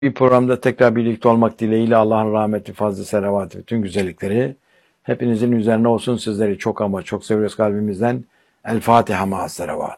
Bir programda tekrar birlikte olmak dileğiyle Allah'ın rahmeti, fazla selavatı, bütün güzellikleri hepinizin üzerine olsun. Sizleri çok ama çok seviyoruz kalbimizden. El Fatiha ma'as selavat.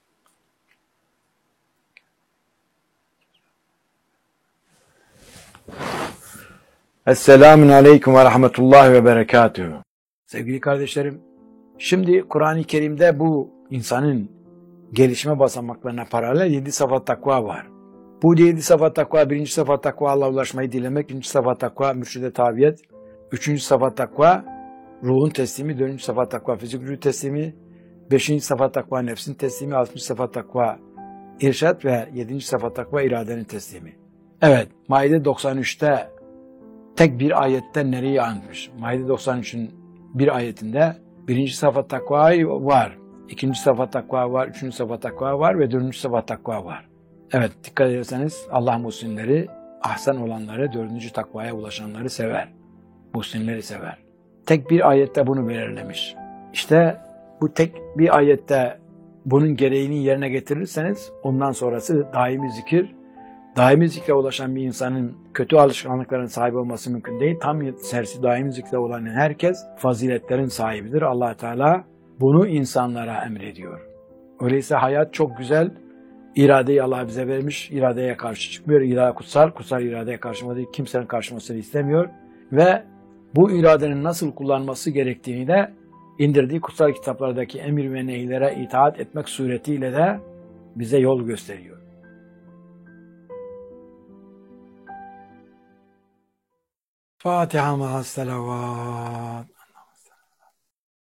Esselamun aleyküm ve rahmetullahi ve berekatühü. Sevgili kardeşlerim, şimdi Kur'an-ı Kerim'de bu insanın gelişme basamaklarına paralel 7 sıfat takva var. Bu 7 sıfat takva, birinci sıfat takva Allah'a ulaşmayı dilemek, ikinci sıfat takva mürşide tabiyet, üçüncü sıfat takva ruhun teslimi, dördüncü sıfat takva fizik ruh teslimi, beşinci sıfat takva nefsin teslimi, altıncı sıfat takva irşat ve yedinci sıfat takva iradenin teslimi. Evet, Maide 93'te tek bir ayetten nereye anmış? Maide 93'ün bir ayetinde birinci sıfat takva var, ikinci sıfat takva var, üçüncü sıfat takva var ve dördüncü sıfat takva var. Evet, dikkat ederseniz Allah muhsinleri, ahsen olanları, dördüncü takvaya ulaşanları sever. Muhsinleri sever. Tek bir ayette bunu belirlemiş. İşte bu tek bir ayette bunun gereğini yerine getirirseniz ondan sonrası daimi zikir. Daimi zikre ulaşan bir insanın kötü alışkanlıkların sahibi olması mümkün değil. Tam tersi daimi zikre olan herkes faziletlerin sahibidir. Allah Teala bunu insanlara emrediyor. Öyleyse hayat çok güzel. İradeyi Allah bize vermiş. İradeye karşı çıkmıyor. İrade kutsal. Kutsal iradeye karşı kimsenin karşılamasını istemiyor. Ve bu iradenin nasıl kullanması gerektiğini de indirdiği kutsal kitaplardaki emir ve nehlere itaat etmek suretiyle de bize yol gösteriyor. Fatiha ma'as selavat.